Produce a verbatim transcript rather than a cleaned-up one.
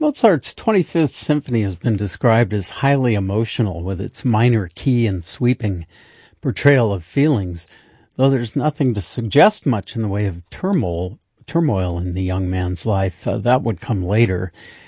Mozart's twenty-fifth Symphony has been described as highly emotional with its minor key and sweeping portrayal of feelings, though there's nothing to suggest much in the way of turmoil, turmoil in the young man's life. Uh, that would come later.